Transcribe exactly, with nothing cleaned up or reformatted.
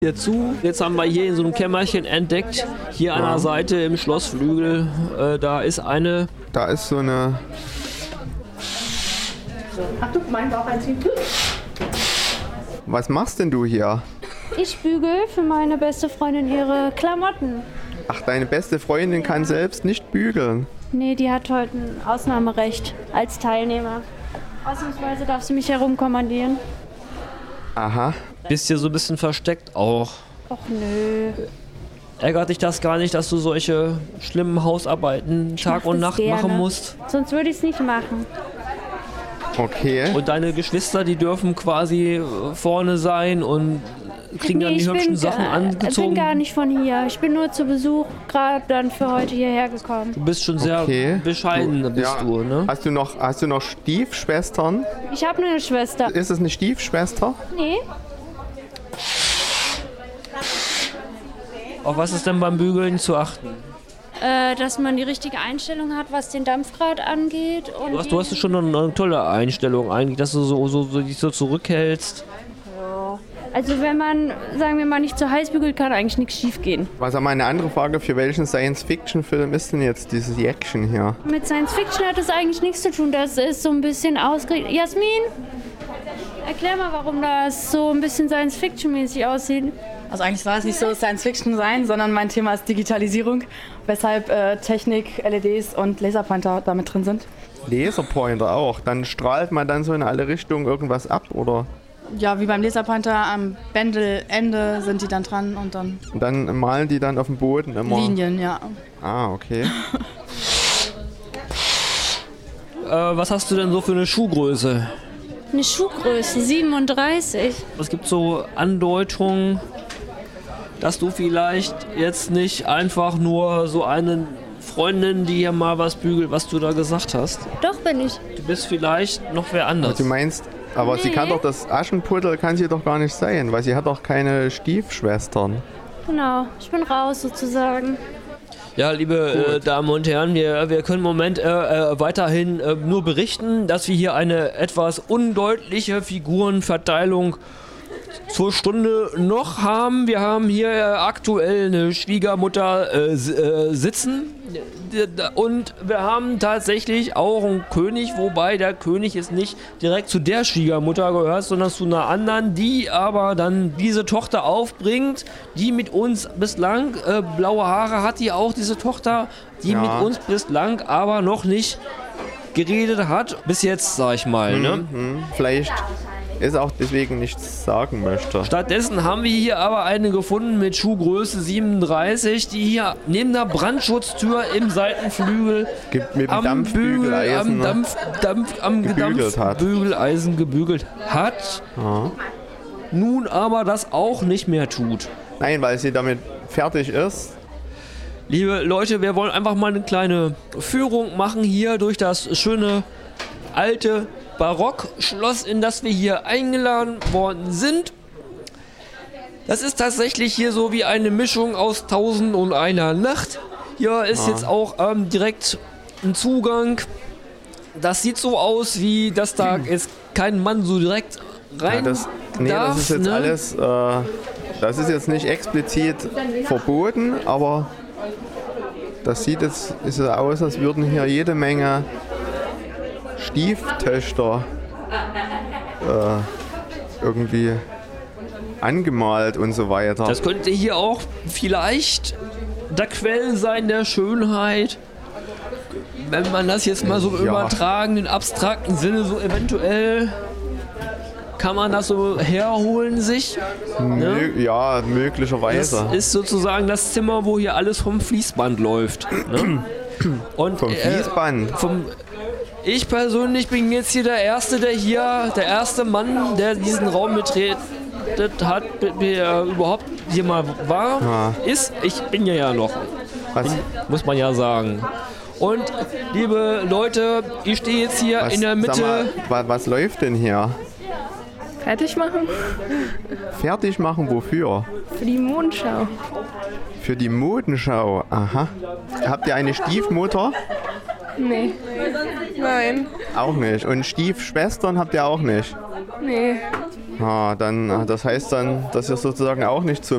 Hier zu. Jetzt haben wir hier in so einem Kämmerchen entdeckt, hier an der Seite im Schlossflügel, äh, da ist eine... Da ist so eine... Ach du, mein Bauch einziehen. Was machst denn du hier? Ich bügel für meine beste Freundin ihre Klamotten. Ach, deine beste Freundin kann selbst nicht bügeln. Nee, die hat heute ein Ausnahmerecht als Teilnehmer. Ausnahmsweise darf sie mich herumkommandieren. Aha. Bist hier so ein bisschen versteckt auch. Och nö. Ärgert dich das gar nicht, dass du solche schlimmen Hausarbeiten Ich Tag mach und das Nacht gerne. machen musst? Sonst würde ich es nicht machen. Okay. Und deine Geschwister, die dürfen quasi vorne sein und kriegen Nee, dann die ich hübschen bin, Sachen gar- angezogen. Ich bin gar nicht von hier. Ich bin nur zu Besuch gerade dann für heute hierher gekommen. Du bist schon sehr Okay. bescheiden, bist Ja. du, ne? Hast du noch, hast du noch Stiefschwestern? Ich habe eine Schwester. Ist es eine Stiefschwester? Nee, Auf was ist denn beim Bügeln zu achten? äh, dass man die richtige Einstellung hat, was den Dampfgrad angeht. Und Du hast, du hast schon eine, eine tolle Einstellung eigentlich, dass du so, so, so, dich so zurückhältst. Also wenn man, sagen wir mal, nicht zu heiß bügelt, kann eigentlich nichts schief gehen. Was aber eine andere Frage, für welchen Science-Fiction-Film ist denn jetzt dieses Action hier? Mit Science Fiction hat das eigentlich nichts zu tun. Das ist so ein bisschen ausgerichtet. Jasmin, erklär mal, warum das so ein bisschen Science Fiction-mäßig aussieht. Also eigentlich soll es nicht so Science-Fiction sein, sondern mein Thema ist Digitalisierung, weshalb äh, Technik, L E Ds und Laserpointer damit drin sind. Laserpointer auch. Dann strahlt man dann so in alle Richtungen irgendwas ab, oder? Ja, wie beim Laserpointer am Bändelende sind die dann dran und dann Und dann malen die dann auf dem Boden immer. Linien, ja. Ah, okay. Äh, was hast du denn so für eine Schuhgröße? Eine Schuhgröße, siebenunddreißig. Es gibt so Andeutungen, dass du vielleicht jetzt nicht einfach nur so eine Freundin, die hier mal was bügelt, was du da gesagt hast. Doch bin ich. Du bist vielleicht noch wer anders. Du meinst, aber sie Nee. kann doch das Aschenputtel kann sie doch gar nicht sein, weil sie hat doch keine Stiefschwestern. Genau, ich bin raus sozusagen. Ja, liebe äh, Gut. Damen und Herren, wir, wir können im Moment äh, äh, weiterhin äh, nur berichten, dass wir hier eine etwas undeutliche Figurenverteilung zur Stunde noch haben. Wir haben hier äh, aktuell eine Schwiegermutter äh, s- äh, sitzen und wir haben tatsächlich auch einen König, wobei der König jetzt nicht direkt zu der Schwiegermutter gehört, sondern zu einer anderen, die aber dann diese Tochter aufbringt, die mit uns bislang, äh, blaue Haare hat die auch, diese Tochter, die Ja. mit uns bislang aber noch nicht geredet hat, bis jetzt, sag ich mal, ne? Hm, vielleicht ist auch deswegen nichts sagen möchte. Stattdessen haben wir hier aber eine gefunden mit Schuhgröße siebenunddreißig, die hier neben der Brandschutztür im Seitenflügel Gibt mit dem am Bügel, Dampfbügeleisen, am ne? Dampf, Dampf, am Gebügelt hat. Dampfbügeleisen gebügelt hat, Ja. nun aber das auch nicht mehr tut. Nein, weil sie damit fertig ist. Liebe Leute, wir wollen einfach mal eine kleine Führung machen hier durch das schöne alte Barockschloss, in das wir hier eingeladen worden sind. Das ist tatsächlich hier so wie eine Mischung aus Tausend und einer Nacht. Hier ist jetzt auch ähm, direkt ein Zugang. Das sieht so aus, wie dass da jetzt kein Mann so direkt rein Ja, das, nee, darf. das ist jetzt ne? alles, äh, das ist jetzt nicht explizit verboten, aber das sieht jetzt ist so aus, als würden hier jede Menge Stieftöchter äh, irgendwie angemalt und so weiter. Das könnte hier auch vielleicht der Quell sein der Schönheit. Wenn man das jetzt mal so im Ja. übertragenen, abstrakten Sinne so eventuell kann man das so herholen sich. Mö ja, Das möglicherweise. ist sozusagen das Zimmer, wo hier alles vom Fließband läuft. Ne? Und Vom äh, Fließband. vom ich persönlich bin jetzt hier der Erste, der hier, der erste Mann, der diesen Raum betreten hat, der überhaupt hier mal war, Ja. ist. Ich bin ja ja noch, Was, muss man ja sagen. Und liebe Leute, ich stehe jetzt hier was, in der sag Mitte. mal, was, was läuft denn hier? Fertig machen? Fertig machen wofür? Für die Mondschau. Für die Modenschau. Aha. Habt ihr eine Stiefmutter? Nee. Nein. Auch nicht. Und Stiefschwestern habt ihr auch nicht? Nee. Ah, dann, das heißt dann, dass ihr sozusagen auch nicht zum